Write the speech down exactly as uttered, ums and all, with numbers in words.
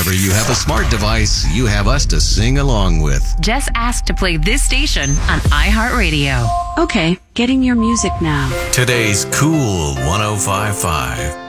whenever you have a smart device, you have us to sing along with. Just ask to play this station on iHeartRadio. Okay, getting your music now. Today's Cool one oh five point five.